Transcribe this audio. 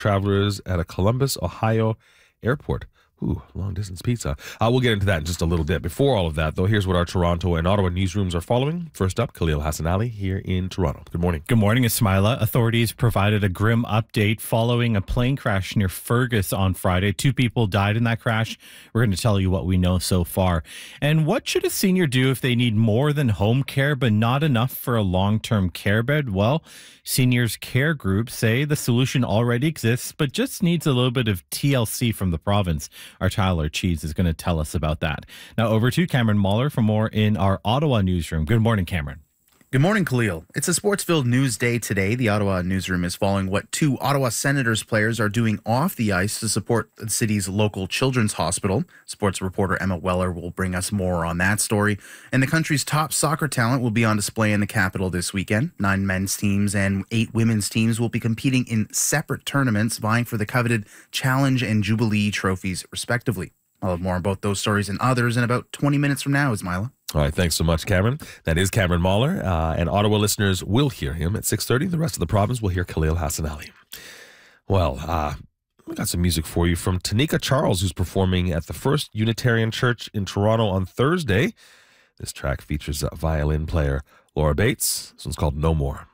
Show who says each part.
Speaker 1: travelers at a Columbus, Ohio airport. Ooh, long distance pizza. We'll get into that in just a little bit. Before all of that, though, here's what our Toronto and Ottawa newsrooms are following. First up, Khalil Hassan Ali here in Toronto. Good morning.
Speaker 2: Good morning, Ismaila. Authorities provided a grim update following a plane crash near Fergus on Friday. 2 people died in that crash. We're going to tell you what we know so far. And what should a senior do if they need more than home care but not enough for a long-term care bed? Well, seniors care groups say the solution already exists but just needs a little bit of TLC from the province. Our Tyler Cheese is going to tell us about that. Now over to Cameron Mahler for more in our Ottawa newsroom. Good morning, Cameron.
Speaker 3: Good morning, Khalil. It's a sports-filled news day today. The Ottawa newsroom is following what 2 Ottawa Senators players are doing off the ice to support the city's local children's hospital. Sports reporter Emma Weller will bring us more on that story. And the country's top soccer talent will be on display in the capital this weekend. 9 men's teams and 8 women's teams will be competing in separate tournaments, vying for the coveted Challenge and Jubilee trophies, respectively. I'll have more on both those stories and others in about 20 minutes from now, Ismaila.
Speaker 1: All right, thanks so much, Cameron. That is Cameron Mahler, and Ottawa listeners will hear him at 6:30. The rest of the province will hear Khalil Hassan Ali. Well, we got some music for you from Tanika Charles, who's performing at the First Unitarian Church in Toronto on Thursday. This track features violin player Laura Bates. This one's called No More.